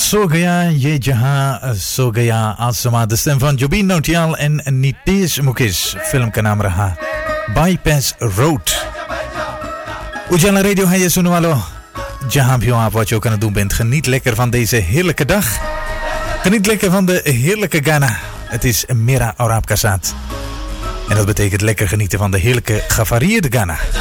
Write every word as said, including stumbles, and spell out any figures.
सो गया ये जहां सो गया आसमां, de stem van Jobin Nautiyal en Nitesh Mukesh. Film का नाम रहा Bypass Road. Ujala Radio है ये सुनने वालों, जहां भी हो आप wat je ook aan het doen bent. Geniet lekker van deze heerlijke dag. Geniet lekker van de heerlijke Ghana. Het is Mera Arab Kasat. En dat betekent lekker genieten van de heerlijke gevarieerde Ghana.